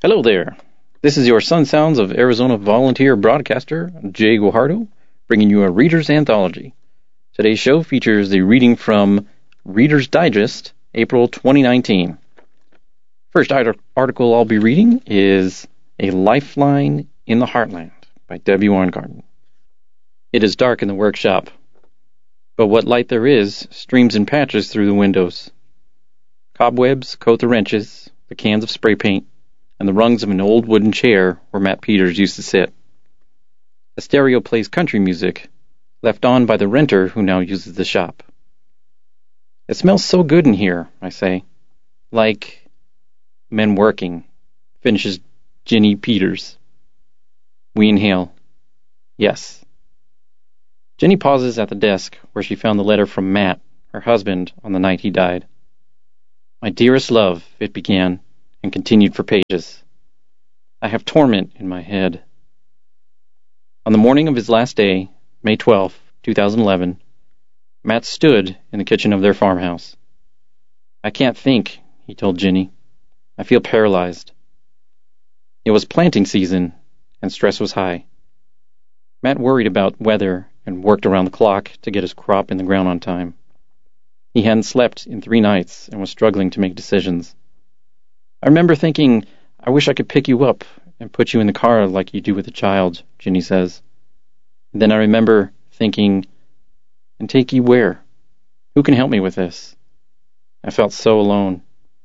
Hello there. This is your Sun Sounds of Arizona volunteer broadcaster, Jay Guajardo, bringing you a Reader's Anthology. Today's show features the reading from Reader's Digest, April 2019. First article I'll be reading is A Lifeline in the Heartland by Debbie Weingarten. It is dark in the workshop, but what light there is streams in patches through the windows. Cobwebs coat the wrenches, the cans of spray paint, and the rungs of an old wooden chair where Matt Peters used to sit. A stereo plays country music, left on by the renter who now uses the shop. It smells so good in here, I say. Like men working, finishes Ginny Peters. We inhale. Yes. Jenny pauses at the desk where she found the letter from Matt, her husband, on the night he died. My dearest love, it began, and continued for pages. I have torment in my head. On the morning of his last day, May 12, 2011, Matt stood in the kitchen of their farmhouse. I can't think, he told Ginny. I feel paralyzed. It was planting season, and stress was high. Matt worried about weather and worked around the clock to get his crop in the ground on time. He hadn't slept in 3 nights and was struggling to make decisions. I remember thinking, I wish I could pick you up and put you in the car like you do with a child, Ginny says. And then I remember thinking, and take you where? Who can help me with this? I felt so alone.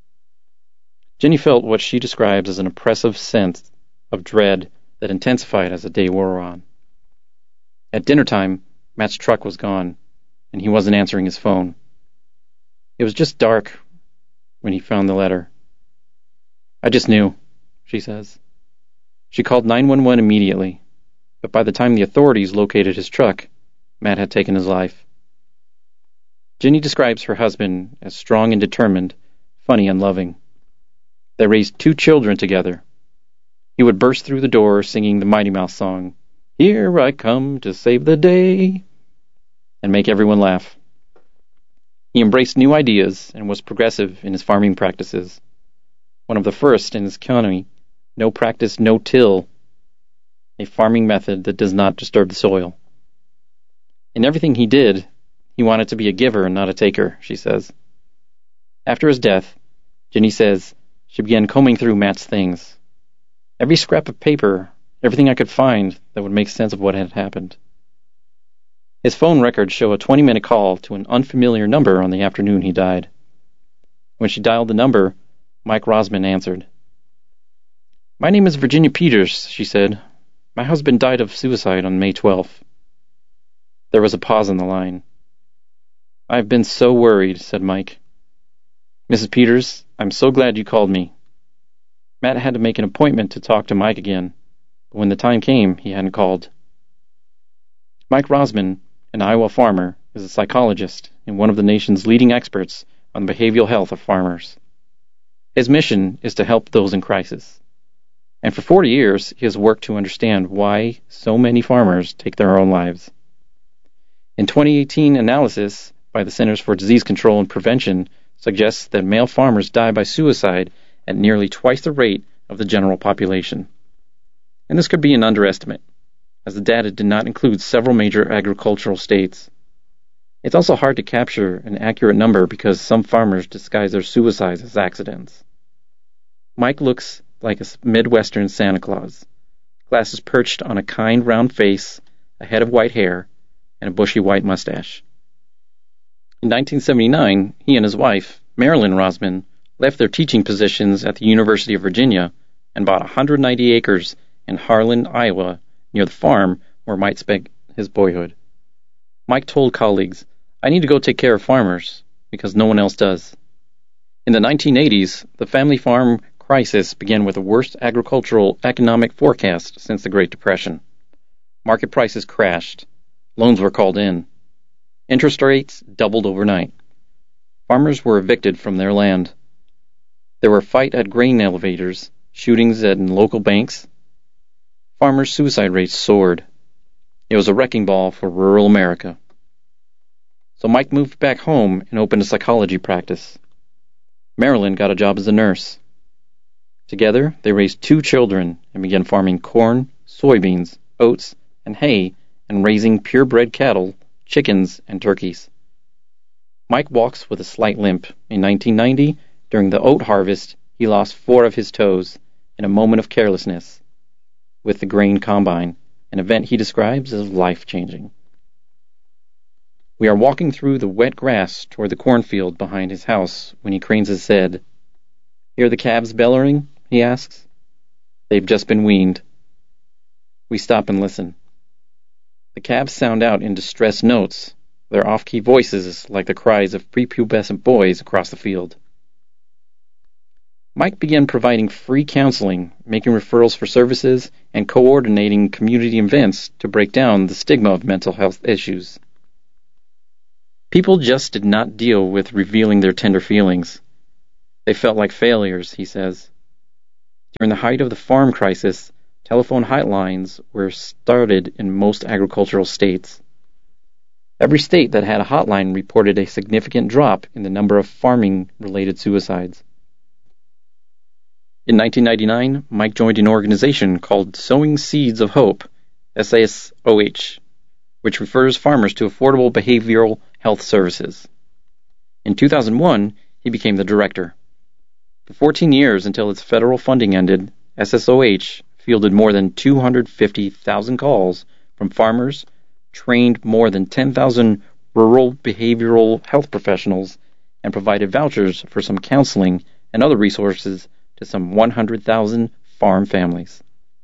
Ginny felt what she describes as an oppressive sense of dread that intensified as the day wore on. At dinner time, Matt's truck was gone, and he wasn't answering his phone. It was just dark when he found the letter. I just knew, she says. She called 911 immediately, but by the time the authorities located his truck, Matt had taken his life. Ginny describes her husband as strong and determined, funny and loving. They raised 2 children together. He would burst through the door singing the Mighty Mouse song, Here I come to save the day, and make everyone laugh. He embraced new ideas and was progressive in his farming practices. One of the first in his county, no practice, no till, a farming method that does not disturb the soil. In everything he did, he wanted to be a giver and not a taker, she says. After his death, Ginny says she began combing through Matt's things. Every scrap of paper, everything I could find that would make sense of what had happened. His phone records show a 20-minute call to an unfamiliar number on the afternoon he died. When she dialed the number, Mike Rosman answered. My name is Virginia Peters, she said. My husband died of suicide on May 12th. There was a pause on the line. I've been so worried, said Mike. Mrs. Peters, I'm so glad you called me. Matt had to make an appointment to talk to Mike again, but when the time came, he hadn't called. Mike Rosman, an Iowa farmer, is a psychologist and one of the nation's leading experts on the behavioral health of farmers. His mission is to help those in crisis. And for 40 years, he has worked to understand why so many farmers take their own lives. In 2018 analysis by the Centers for Disease Control and Prevention suggests that male farmers die by suicide at nearly twice the rate of the general population. And this could be an underestimate, as the data did not include several major agricultural states. It's also hard to capture an accurate number because some farmers disguise their suicides as accidents. Mike looks like a Midwestern Santa Claus, glasses perched on a kind round face, a head of white hair, and a bushy white mustache. In 1979, he and his wife, Marilyn Rosman, left their teaching positions at the University of Virginia and bought 190 acres in Harlan, Iowa, near the farm where Mike spent his boyhood. Mike told colleagues, I need to go take care of farmers, because no one else does. In the 1980s, the family farm crisis began with the worst agricultural economic forecast since the Great Depression. Market prices crashed. Loans were called in. Interest rates doubled overnight. Farmers were evicted from their land. There were fights at grain elevators, shootings at local banks. Farmers' suicide rates soared. It was a wrecking ball for rural America. So Mike moved back home and opened a psychology practice. Marilyn got a job as a nurse. Together, they raised 2 children and began farming corn, soybeans, oats, and hay, and raising purebred cattle, chickens, and turkeys. Mike walks with a slight limp. In 1990, during the oat harvest, he lost 4 of his toes in a moment of carelessness with the grain combine, an event he describes as life-changing. We are walking through the wet grass toward the cornfield behind his house when he cranes his head. "Hear the calves bellowing?" he asks. "They've just been weaned." We stop and listen. The calves sound out in distressed notes, their off-key voices like the cries of prepubescent boys across the field. Mike began providing free counseling, making referrals for services, and coordinating community events to break down the stigma of mental health issues. People just did not deal with revealing their tender feelings. They felt like failures, he says. During the height of the farm crisis, telephone hotlines were started in most agricultural states. Every state that had a hotline reported a significant drop in the number of farming-related suicides. In 1999, Mike joined an organization called Sowing Seeds of Hope, SSOH, which refers farmers to affordable behavioral health services. In 2001, he became the director. For 14 years until its federal funding ended, SSOH fielded more than 250,000 calls from farmers, trained more than 10,000 rural behavioral health professionals, and provided vouchers for some counseling and other resources to some 100,000 farm families.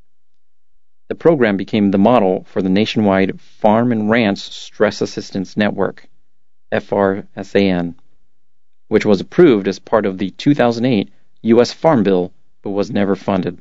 The program became the model for the nationwide Farm and Ranch Stress Assistance Network, FRSAN, which was approved as part of the 2008 U.S. Farm Bill but was never funded.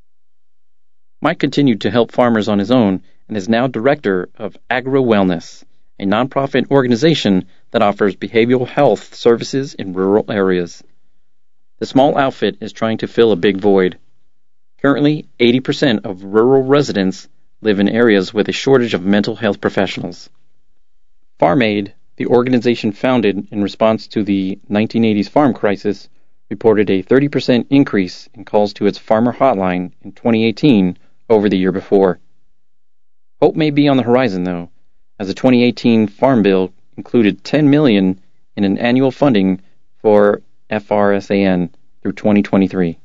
Mike continued to help farmers on his own and is now director of Agro Wellness, a nonprofit organization that offers behavioral health services in rural areas. The small outfit is trying to fill a big void. Currently, 80% of rural residents live in areas with a shortage of mental health professionals. Farm Aid, the organization founded in response to the 1980s farm crisis, reported a 30% increase in calls to its farmer hotline in 2018 over the year before. Hope may be on the horizon, though, as the 2018 Farm Bill included $10 million in an annual funding for FRSAN through 2023.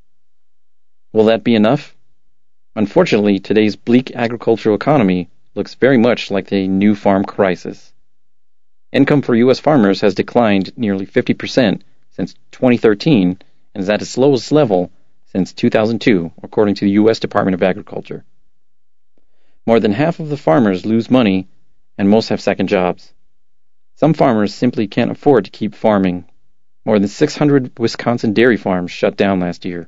Will that be enough? Unfortunately, today's bleak agricultural economy looks very much like the new farm crisis. Income for U.S. farmers has declined nearly 50% since 2013 and is at its lowest level since 2002, according to the U.S. Department of Agriculture. More than half of the farmers lose money, and most have second jobs. Some farmers simply can't afford to keep farming. More than 600 Wisconsin dairy farms shut down last year.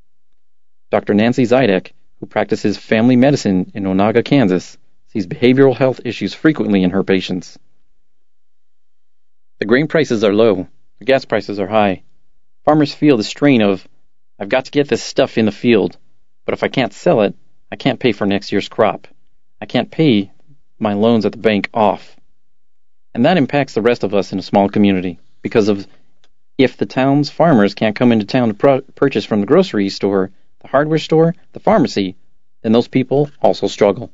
Dr. Nancy Zidek, who practices family medicine in Onaga, Kansas, sees behavioral health issues frequently in her patients. The grain prices are low. The gas prices are high. Farmers feel the strain of, "I've got to get this stuff in the field, but if I can't sell it, I can't pay for next year's crop. I can't pay my loans at the bank off." And that impacts the rest of us in a small community, because of if the town's farmers can't come into town to purchase from the grocery store, the hardware store, the pharmacy, then those people also struggle.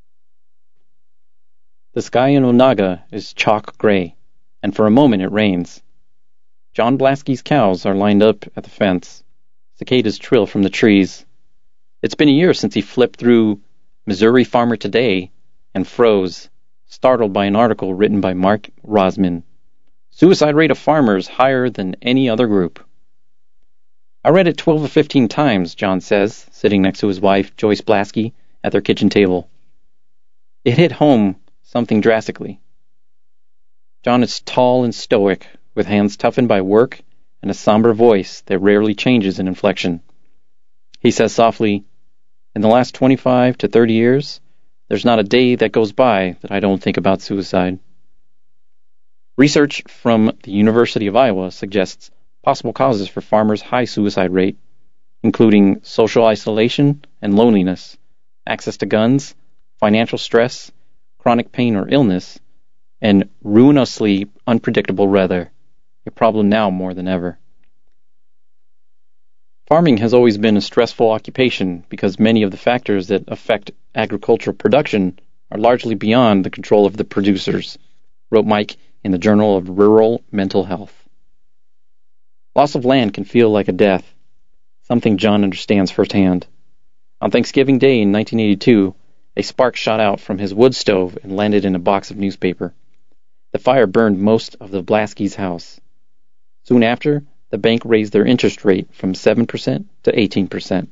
The sky in Onaga is chalk gray, and for a moment it rains. John Blaskey's cows are lined up at the fence. Cicadas trill from the trees. It's been a year since he flipped through Missouri Farmer Today and froze, startled by an article written by Mark Rosman. Suicide rate of farmers higher than any other group. I read it 12 or 15 times, John says, sitting next to his wife, Joyce Blaskey, at their kitchen table. It hit home something drastically. John is tall and stoic, with hands toughened by work and a somber voice that rarely changes in inflection. He says softly, "In the last 25 to 30 years, there's not a day that goes by that I don't think about suicide." Research from the University of Iowa suggests possible causes for farmers' high suicide rate, including social isolation and loneliness, access to guns, financial stress, chronic pain or illness, and ruinously unpredictable weather, a problem now more than ever. Farming has always been a stressful occupation because many of the factors that affect agricultural production are largely beyond the control of the producers, wrote Mike in the Journal of Rural Mental Health. Loss of land can feel like a death, something John understands firsthand. On Thanksgiving Day in 1982, a spark shot out from his wood stove and landed in a box of newspaper. The fire burned most of the Blaskey's house. Soon after, the bank raised their interest rate from 7% to 18%.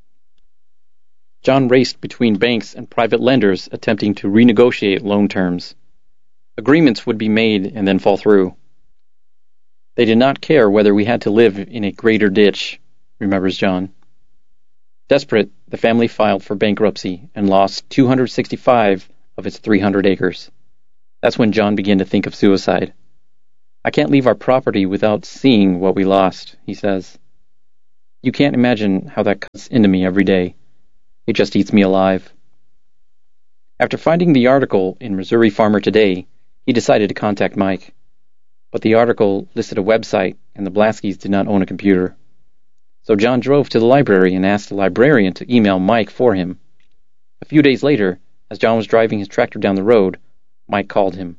John raced between banks and private lenders attempting to renegotiate loan terms. Agreements would be made and then fall through. They did not care whether we had to live in a greater ditch, remembers John. Desperate, the family filed for bankruptcy and lost 265 of its 300 acres. That's when John began to think of suicide. I can't leave our property without seeing what we lost, he says. You can't imagine how that cuts into me every day. It just eats me alive. After finding the article in Missouri Farmer Today, he decided to contact Mike. But the article listed a website, and the Blaskeys did not own a computer. So John drove to the library and asked the librarian to email Mike for him. A few days later, as John was driving his tractor down the road, Mike called him.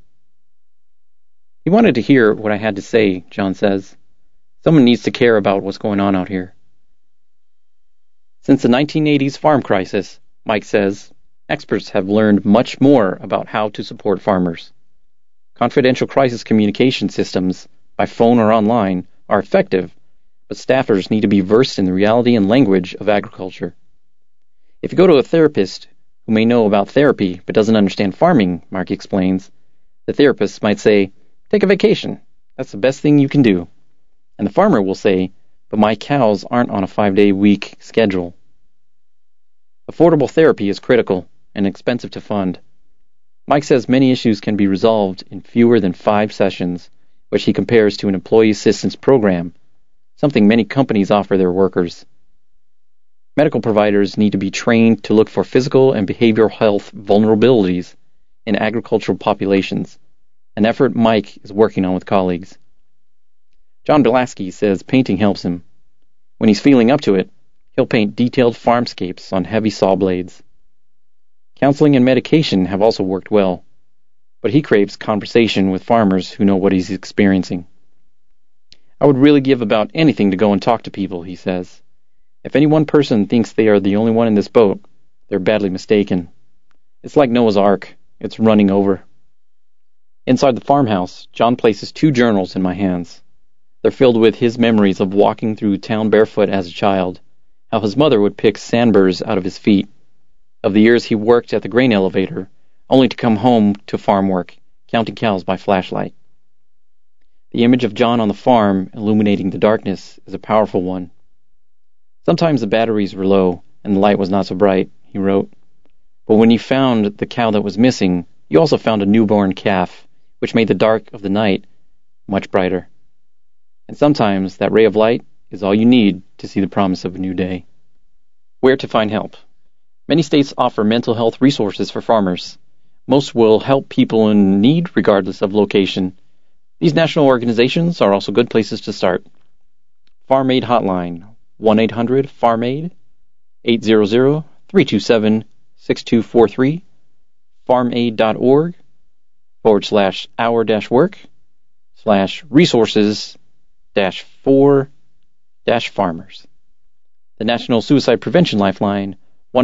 He wanted to hear what I had to say, John says. Someone needs to care about what's going on out here. Since the 1980s farm crisis, Mike says, experts have learned much more about how to support farmers. Confidential crisis communication systems, by phone or online, are effective, but staffers need to be versed in the reality and language of agriculture. If you go to a therapist who may know about therapy but doesn't understand farming, Mark explains, the therapist might say, take a vacation. That's the best thing you can do. And the farmer will say, but my cows aren't on a 5-day-week schedule. Affordable therapy is critical and expensive to fund. Mike says many issues can be resolved in fewer than 5 sessions, which he compares to an employee assistance program, something many companies offer their workers. Medical providers need to be trained to look for physical and behavioral health vulnerabilities in agricultural populations, an effort Mike is working on with colleagues. John Blaskey says painting helps him. When he's feeling up to it, he'll paint detailed farmscapes on heavy saw blades. Counseling and medication have also worked well, but he craves conversation with farmers who know what he's experiencing. I would really give about anything to go and talk to people, he says. If any one person thinks they are the only one in this boat, they're badly mistaken. It's like Noah's Ark. It's running over. Inside the farmhouse, John places 2 journals in my hands. They're filled with his memories of walking through town barefoot as a child, how his mother would pick sandburrs out of his feet, of the years he worked at the grain elevator, only to come home to farm work, counting cows by flashlight. The image of John on the farm illuminating the darkness is a powerful one. Sometimes the batteries were low and the light was not so bright, he wrote. But when you found the cow that was missing, you also found a newborn calf, which made the dark of the night much brighter. And sometimes that ray of light is all you need to see the promise of a new day. Where to find help? Many states offer mental health resources for farmers. Most will help people in need regardless of location. These national organizations are also good places to start. Farm Aid Hotline, 1-800-FARM-AID, 800-327-6243, farmaid.org, /our-work/resources-for-farmers. The National Suicide Prevention Lifeline,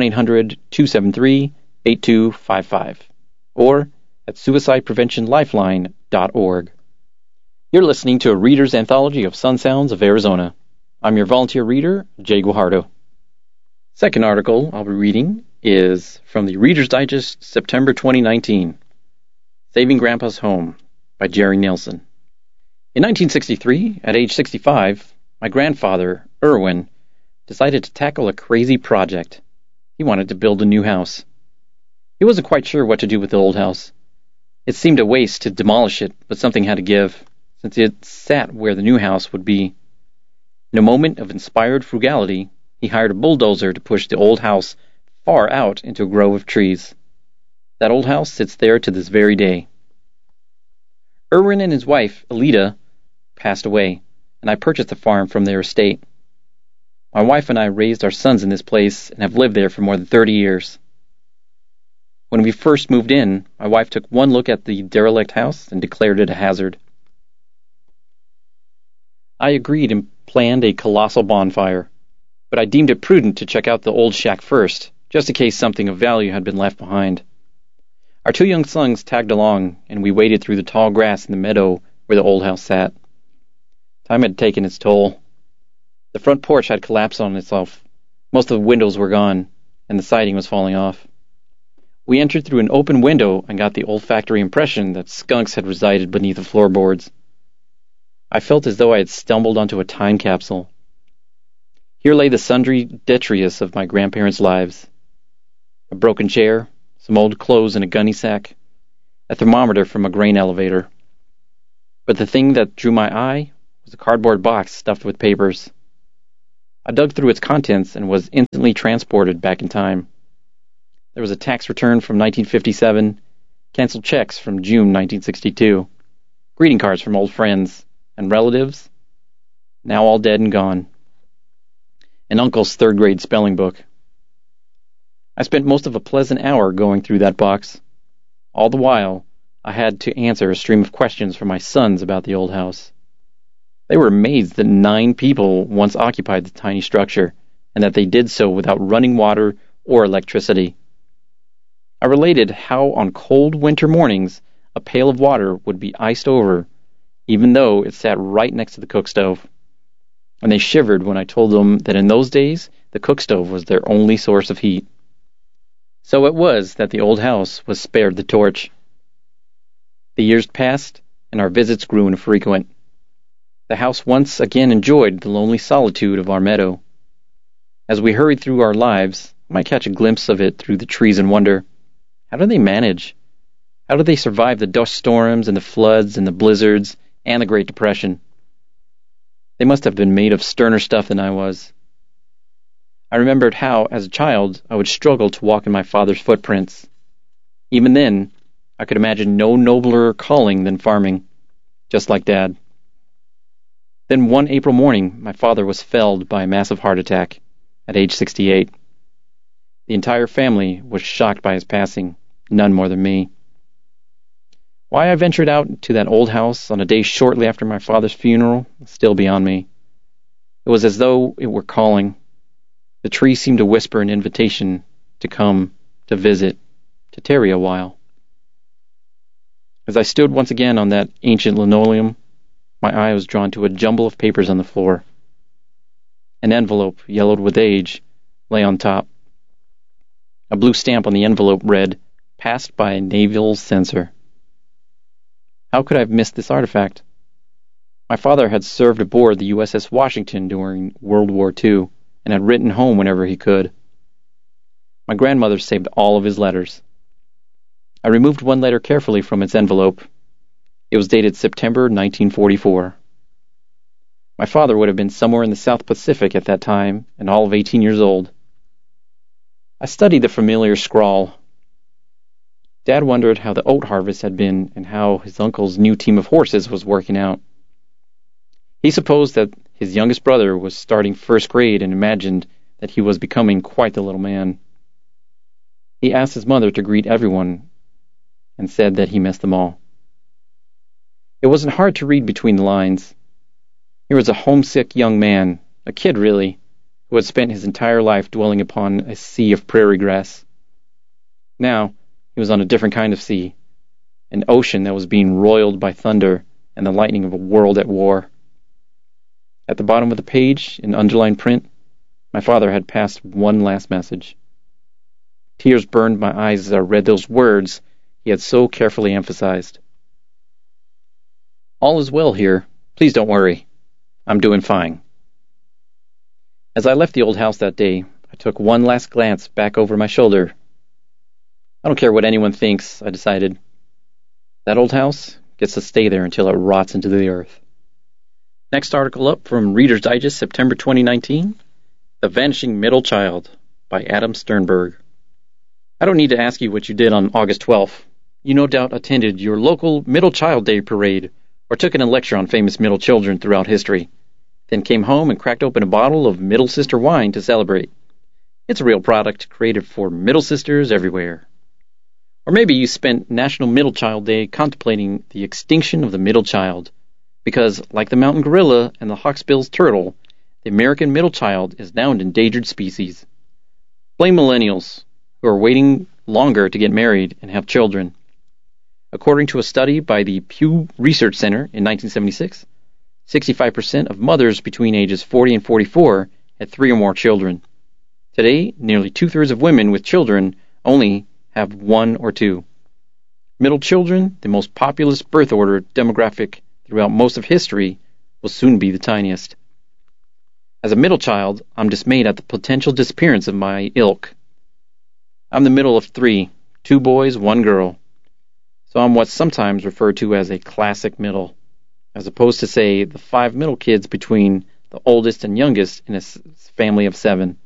1-800-273-8255, or at suicidepreventionlifeline.org. You're listening to a reader's anthology of Sun Sounds of Arizona. I'm your volunteer reader, Jay Guajardo. Second article I'll be reading is from the Reader's Digest, September 2019, Saving Grandpa's Home by Jerry Nelson. In 1963, at age 65, my grandfather, Irwin, decided to tackle a crazy project. He wanted to build a new house. He wasn't quite sure what to do with the old house. It seemed a waste to demolish it, but something had to give, since it sat where the new house would be. In a moment of inspired frugality, he hired a bulldozer to push the old house far out into a grove of trees. That old house sits there to this very day. Irwin and his wife, Alida, passed away, and I purchased the farm from their estate. My wife and I raised our sons in this place and have lived there for more than 30 years. When we first moved in, my wife took one look at the derelict house and declared it a hazard. I agreed and planned a colossal bonfire, but I deemed it prudent to check out the old shack first, just in case something of value had been left behind. Our 2 young sons tagged along, and we waded through the tall grass in the meadow where the old house sat. Time had taken its toll. The front porch had collapsed on itself. Most of the windows were gone, and the siding was falling off. We entered through an open window and got the olfactory impression that skunks had resided beneath the floorboards. I felt as though I had stumbled onto a time capsule. Here lay the sundry detritus of my grandparents' lives. A broken chair, some old clothes in a gunny sack, a thermometer from a grain elevator. But the thing that drew my eye was a cardboard box stuffed with papers. I dug through its contents and was instantly transported back in time. There was a tax return from 1957, canceled checks from June 1962, greeting cards from old friends and relatives, now all dead and gone, and Uncle's 3rd grade spelling book. I spent most of a pleasant hour going through that box. All the while, I had to answer a stream of questions from my sons about the old house. They were amazed that 9 people once occupied the tiny structure, and that they did so without running water or electricity. I related how on cold winter mornings a pail of water would be iced over, even though it sat right next to the cook stove. And they shivered when I told them that in those days the cook stove was their only source of heat. So it was that the old house was spared the torch. The years passed, and our visits grew infrequent. The house once again enjoyed the lonely solitude of our meadow. As we hurried through our lives, I might catch a glimpse of it through the trees and wonder, how do they manage? How do they survive the dust storms and the floods and the blizzards and the Great Depression? They must have been made of sterner stuff than I was. I remembered how, as a child, I would struggle to walk in my father's footprints. Even then, I could imagine no nobler calling than farming, just like Dad. Then one April morning, my father was felled by a massive heart attack at age 68. The entire family was shocked by his passing, none more than me. Why I ventured out to that old house on a day shortly after my father's funeral is still beyond me. It was as though it were calling. The tree seemed to whisper an invitation to come, to visit, to tarry a while. As I stood once again on that ancient linoleum, my eye was drawn to a jumble of papers on the floor. An envelope, yellowed with age, lay on top. A blue stamp on the envelope read, "Passed by a naval censor." How could I have missed this artifact? My father had served aboard the USS Washington during World War II and had written home whenever he could. My grandmother saved all of his letters. I removed one letter carefully from its envelope. It was dated September 1944. My father would have been somewhere in the South Pacific at that time and all of 18 years old. I studied the familiar scrawl. Dad wondered how the oat harvest had been and how his uncle's new team of horses was working out. He supposed that his youngest brother was starting 1st grade and imagined that he was becoming quite the little man. He asked his mother to greet everyone and said that he missed them all. It wasn't hard to read between the lines. Here was a homesick young man, a kid really, who had spent his entire life dwelling upon a sea of prairie grass. Now, he was on a different kind of sea, an ocean that was being roiled by thunder and the lightning of a world at war. At the bottom of the page, in underlined print, my father had passed one last message. Tears burned my eyes as I read those words he had so carefully emphasized. "All is well here. Please don't worry. I'm doing fine." As I left the old house that day, I took one last glance back over my shoulder. I don't care what anyone thinks, I decided. That old house gets to stay there until it rots into the earth. Next article up from Reader's Digest, September 2019, The Vanishing Middle Child by Adam Sternberg. I don't need to ask you what you did on August 12th. You no doubt attended your local Middle Child Day parade or took in a lecture on famous middle children throughout history. then came home and cracked open a bottle of Middle Sister wine to celebrate. It's a real product created for middle sisters everywhere. Or maybe you spent National Middle Child Day contemplating the extinction of the middle child, because, like the mountain gorilla and the hawksbill's turtle, the American middle child is now an endangered species. Blame millennials, who are waiting longer to get married and have children. According to a study by the Pew Research Center in 1976, 65% of mothers between ages 40 and 44 had 3 or more children. Today, nearly 2/3 of women with children only have 1 or 2. Middle children, the most populous birth order demographic throughout most of history, will soon be the tiniest. As a middle child, I'm dismayed at the potential disappearance of my ilk. I'm the middle of 3, 2 boys, 1 girl. So I'm what's sometimes referred to as a classic middle, as opposed to, say, the 5 middle kids between the oldest and youngest in a family of 7.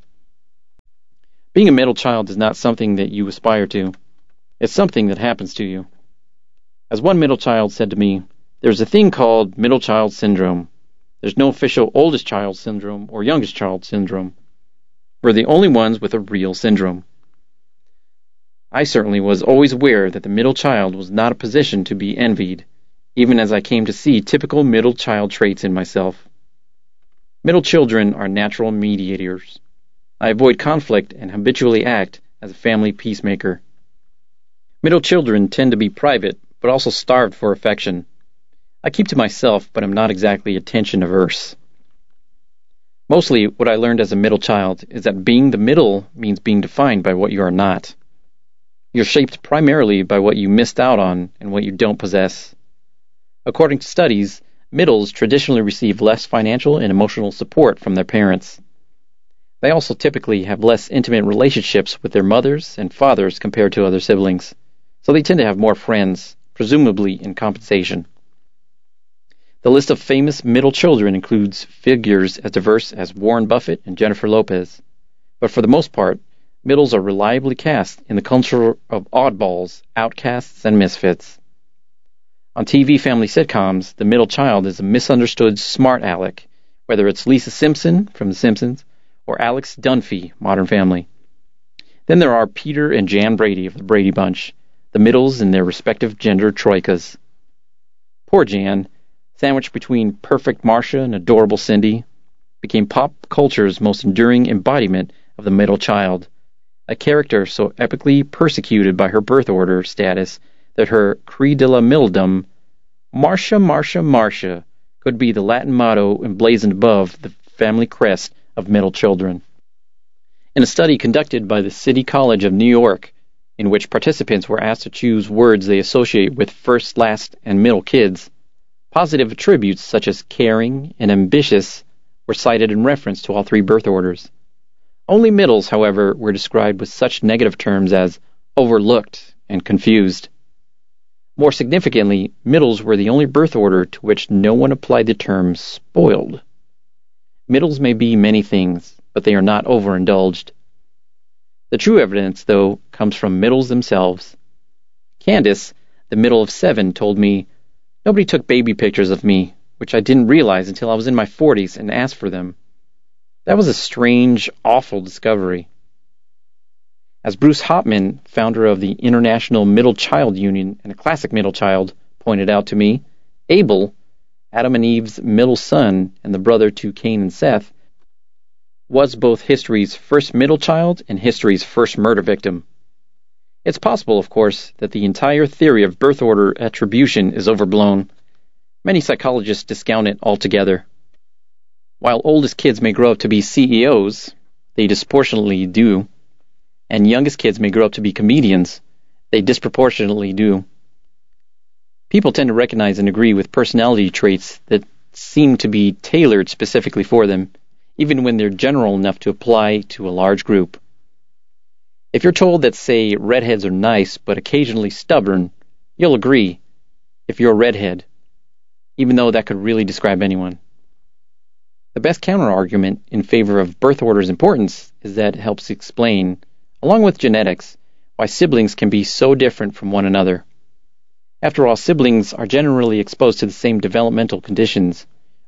Being a middle child is not something that you aspire to. It's something that happens to you. As one middle child said to me, there's a thing called middle child syndrome. There's no official oldest child syndrome or youngest child syndrome. We're the only ones with a real syndrome. I certainly was always aware that the middle child was not a position to be envied, even as I came to see typical middle child traits in myself. Middle children are natural mediators. I avoid conflict and habitually act as a family peacemaker. Middle children tend to be private, but also starved for affection. I keep to myself, but am not exactly attention averse. Mostly, what I learned as a middle child is that being the middle means being defined by what you are not. You're shaped primarily by what you missed out on and what you don't possess. According to studies, middles traditionally receive less financial and emotional support from their parents. They also typically have less intimate relationships with their mothers and fathers compared to other siblings, so they tend to have more friends, presumably in compensation. The list of famous middle children includes figures as diverse as Warren Buffett and Jennifer Lopez, but for the most part, middles are reliably cast in the culture of oddballs, outcasts, and misfits. On TV family sitcoms, the middle child is a misunderstood smart aleck, whether it's Lisa Simpson from The Simpsons or Alex Dunphy, Modern Family. Then there are Peter and Jan Brady of the Brady Bunch, the middles in their respective gender troikas. Poor Jan, sandwiched between perfect Marcia and adorable Cindy, became pop culture's most enduring embodiment of the middle child, a character so epically persecuted by her birth order status that her cri de la middledom, Marcia, Marcia, Marcia, could be the Latin motto emblazoned above the family crest of middle children. In a study conducted by the City College of New York, in which participants were asked to choose words they associate with first, last, and middle kids, positive attributes such as caring and ambitious were cited in reference to all 3 birth orders. Only middles, however, were described with such negative terms as overlooked and confused. More significantly, middles were the only birth order to which no one applied the term spoiled. Middles may be many things, but they are not overindulged. The true evidence, though, comes from middles themselves. Candace, the middle of 7, told me, "Nobody took baby pictures of me, which I didn't realize until I was in my 40s and asked for them." That was a strange, awful discovery. As Bruce Hopman, founder of the International Middle Child Union and a classic middle child, pointed out to me, Abel, Adam and Eve's middle son and the brother to Cain and Seth, was both history's first middle child and history's first murder victim. It's possible, of course, that the entire theory of birth order attribution is overblown. Many psychologists discount it altogether. While oldest kids may grow up to be CEOs, they disproportionately do, and youngest kids may grow up to be comedians, they disproportionately do. People tend to recognize and agree with personality traits that seem to be tailored specifically for them, even when they're general enough to apply to a large group. If you're told that, say, redheads are nice but occasionally stubborn, you'll agree if you're a redhead, even though that could really describe anyone. The best counterargument in favor of birth order's importance is that it helps explain, along with genetics, why siblings can be so different from one another. After all, siblings are generally exposed to the same developmental conditions,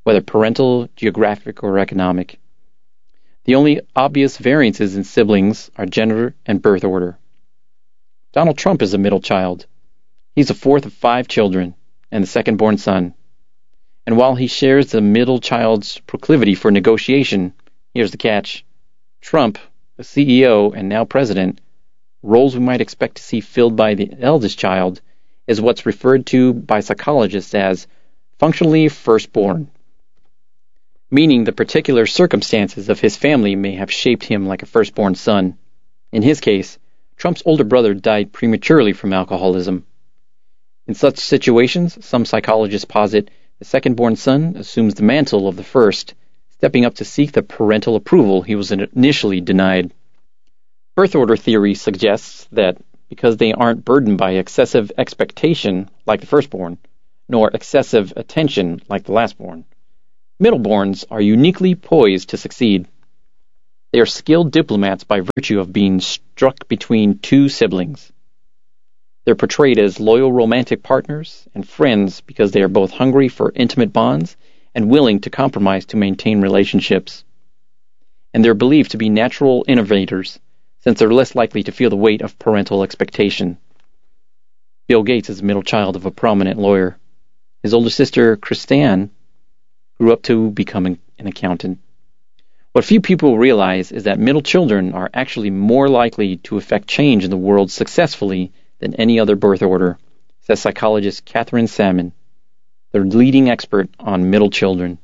whether parental, geographic, or economic. The only obvious variances in siblings are gender and birth order. Donald Trump is a middle child. He's the fourth of 5 children and the second-born son. And while he shares the middle child's proclivity for negotiation, here's the catch. Trump, the CEO and now president, roles we might expect to see filled by the eldest child, is what's referred to by psychologists as functionally firstborn, meaning the particular circumstances of his family may have shaped him like a firstborn son. In his case, Trump's older brother died prematurely from alcoholism. In such situations, some psychologists posit the second-born son assumes the mantle of the first, stepping up to seek the parental approval he was initially denied. Birth order theory suggests that because they aren't burdened by excessive expectation like the firstborn, nor excessive attention like the lastborn, middleborns are uniquely poised to succeed. They are skilled diplomats by virtue of being struck between 2 siblings. They're portrayed as loyal romantic partners and friends because they are both hungry for intimate bonds and willing to compromise to maintain relationships. And they're believed to be natural innovators, since they're less likely to feel the weight of parental expectation. Bill Gates is the middle child of a prominent lawyer. His older sister, Christiane, grew up to become an accountant. What few people realize is that middle children are actually more likely to effect change in the world successfully than any other birth order, says psychologist Catherine Salmon, the leading expert on middle children.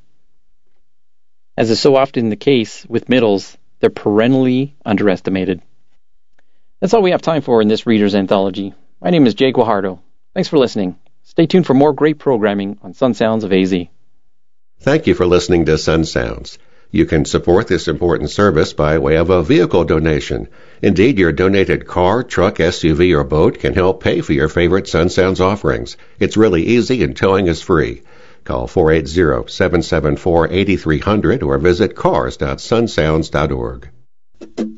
As is so often the case with middles, they're perennially underestimated. That's all we have time for in this Reader's Anthology. My name is Jay Guajardo. Thanks for listening. Stay tuned for more great programming on Sun Sounds of AZ. Thank you for listening to Sun Sounds. You can support this important service by way of a vehicle donation. Indeed, your donated car, truck, SUV, or boat can help pay for your favorite Sun Sounds offerings. It's really easy and towing is free. Call 480-774-8300 or visit cars.sunsounds.org.